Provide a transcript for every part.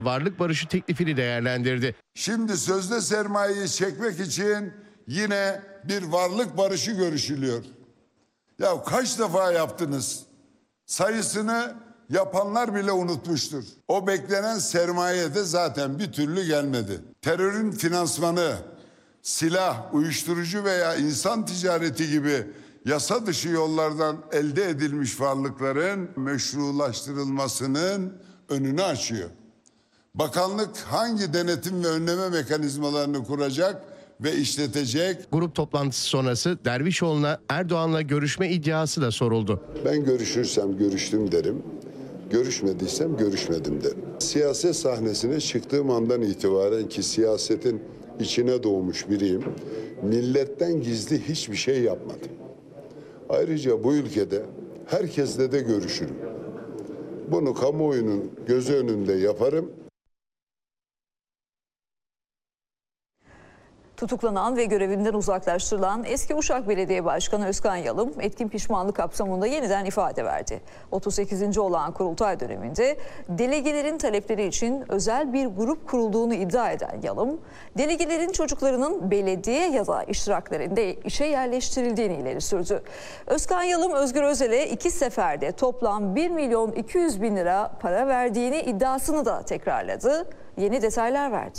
varlık barışı teklifini değerlendirdi. Şimdi sözde sermayeyi çekmek için yine bir varlık barışı görüşülüyor. Ya kaç defa yaptınız? Sayısını yapanlar bile unutmuştur. O beklenen sermaye de zaten bir türlü gelmedi. Terörün finansmanı, silah, uyuşturucu veya insan ticareti gibi yasa dışı yollardan elde edilmiş varlıkların meşrulaştırılmasının önünü açıyor. Bakanlık hangi denetim ve önleme mekanizmalarını kuracak ve işletecek? Grup toplantısı sonrası Dervişoğlu'na Erdoğan'la görüşme iddiası da soruldu. Ben görüşürsem görüştüm derim, görüşmediysem görüşmedim derim. Siyaset sahnesine çıktığım andan itibaren ki siyasetin içine doğmuş biriyim, milletten gizli hiçbir şey yapmadım. Ayrıca bu ülkede herkesle de görüşürüm. Bunu kamuoyunun gözü önünde yaparım. Tutuklanan ve görevinden uzaklaştırılan eski Uşak Belediye Başkanı Özkan Yalım etkin pişmanlık kapsamında yeniden ifade verdi. 38. olağan kurultay döneminde delegelerin talepleri için özel bir grup kurulduğunu iddia eden Yalım, delegelerin çocuklarının belediye ya da iştiraklerinde işe yerleştirildiğini ileri sürdü. Özkan Yalım, Özgür Özel'e 2 seferde toplam 1.200.000 lira para verdiğini iddiasını da tekrarladı. Yeni detaylar verdi.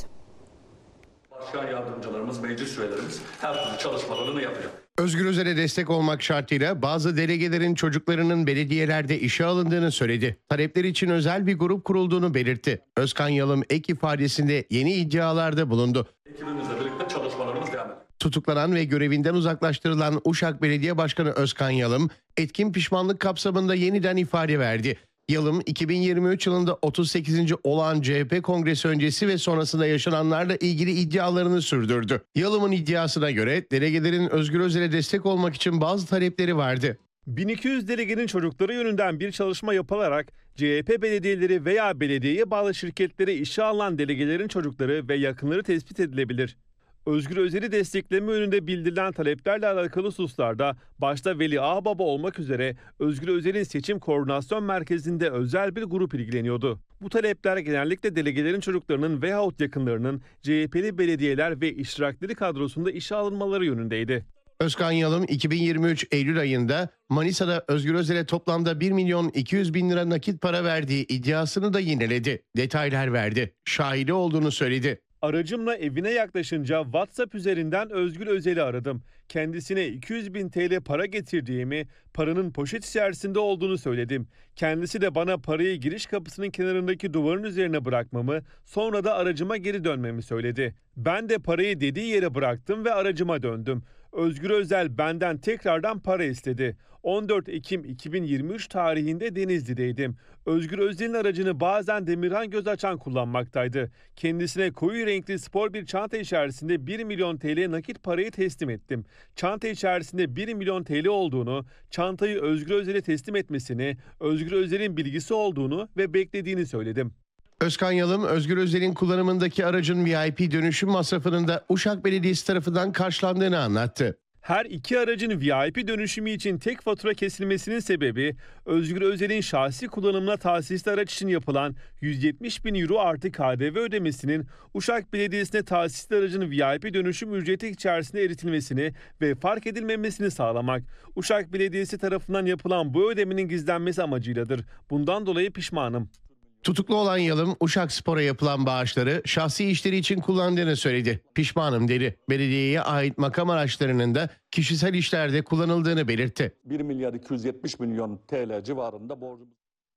Başkan yardımcılarımız, meclis üyelerimiz her türlü çalışmalarını yapacak. Özgür Özel'e destek olmak şartıyla bazı delegelerin çocuklarının belediyelerde işe alındığını söyledi. Talepler için özel bir grup kurulduğunu belirtti. Özkan Yalım ek ifadesinde yeni iddialarda bulundu. Ekibimizle birlikte çalışmalarımız devam ediyor. Tutuklanan ve görevinden uzaklaştırılan Uşak Belediye Başkanı Özkan Yalım, etkin pişmanlık kapsamında yeniden ifade verdi. Yalım, 2023 yılında 38. olağan CHP kongresi öncesi ve sonrasında yaşananlarla ilgili iddialarını sürdürdü. Yalım'ın iddiasına göre delegelerin Özgür Özel'e destek olmak için bazı talepleri vardı. 1200 delegenin çocukları yönünden bir çalışma yapılarak CHP belediyeleri veya belediyeye bağlı şirketlere işe alınan delegelerin çocukları ve yakınları tespit edilebilir. Özgür Özel'i destekleme yönünde bildirilen taleplerle alakalı hususlarda başta Veli Ağbaba olmak üzere Özgür Özel'in seçim koordinasyon merkezinde özel bir grup ilgileniyordu. Bu talepler genellikle delegelerin çocuklarının veyahut yakınlarının CHP'li belediyeler ve iştirakleri kadrosunda işe alınmaları yönündeydi. Özkan Yalım 2023 Eylül ayında Manisa'da Özgür Özel'e toplamda 1.200.000 lira nakit para verdiği iddiasını da yineledi. Detaylar verdi. Şahidi olduğunu söyledi. Aracımla evine yaklaşınca WhatsApp üzerinden Özgür Özel'i aradım. Kendisine 200.000 TL para getirdiğimi, paranın poşet içerisinde olduğunu söyledim. Kendisi de bana parayı giriş kapısının kenarındaki duvarın üzerine bırakmamı, sonra da aracıma geri dönmemi söyledi. Ben de parayı dediği yere bıraktım ve aracıma döndüm. Özgür Özel benden tekrardan para istedi. 14 Ekim 2023 tarihinde Denizli'deydim. Özgür Özel'in aracını bazen Demirhan Gözaçan kullanmaktaydı. Kendisine koyu renkli spor bir çanta içerisinde 1 milyon TL nakit parayı teslim ettim. Çanta içerisinde 1 milyon TL olduğunu, çantayı Özgür Özel'e teslim etmesini, Özgür Özel'in bilgisi olduğunu ve beklediğini söyledim. Özkan Yalım, Özgür Özel'in kullanımındaki aracın VIP dönüşüm masrafının da Uşak Belediyesi tarafından karşılandığını anlattı. Her iki aracın VIP dönüşümü için tek fatura kesilmesinin sebebi Özgür Özel'in şahsi kullanımına tahsisli araç için yapılan 170.000 euro artı KDV ödemesinin Uşak Belediyesi'ne tahsisli aracın VIP dönüşüm ücreti içerisinde eritilmesini ve fark edilmemesini sağlamak. Uşak Belediyesi tarafından yapılan bu ödemenin gizlenmesi amacıyladır. Bundan dolayı pişmanım. Tutuklu olan Yalım, Uşak Spor'a yapılan bağışları şahsi işleri için kullandığını söyledi. Pişmanım dedi. Belediyeye ait makam araçlarının da kişisel işlerde kullanıldığını belirtti. 1.270.000.000 TL civarında borcumuz.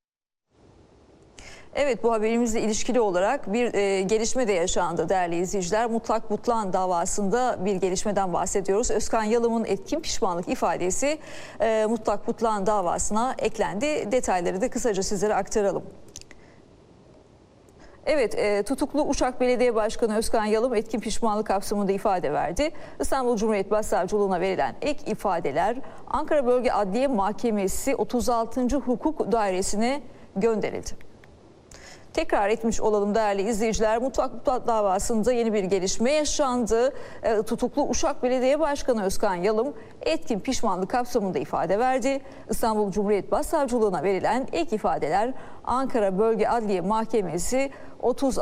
Evet, bu haberimizle ilişkili olarak bir gelişme de yaşandı değerli izleyiciler. Mutlak Butlan davasında bir gelişmeden bahsediyoruz. Özkan Yalım'ın etkin pişmanlık ifadesi Mutlak Butlan davasına eklendi. Detayları da kısaca sizlere aktaralım. Evet, tutuklu Uşak Belediye Başkanı Özkan Yalım etkin pişmanlık kapsamında ifade verdi. İstanbul Cumhuriyet Başsavcılığına verilen ek ifadeler Ankara Bölge Adliye Mahkemesi 36. Hukuk Dairesi'ne gönderildi. Tekrar etmiş olalım değerli izleyiciler. Mutlak Butlan davasında yeni bir gelişme yaşandı. Tutuklu Uşak Belediye Başkanı Özkan Yalım etkin pişmanlık kapsamında ifade verdi. İstanbul Cumhuriyet Başsavcılığına verilen ek ifadeler Ankara Bölge Adliye Mahkemesi 36.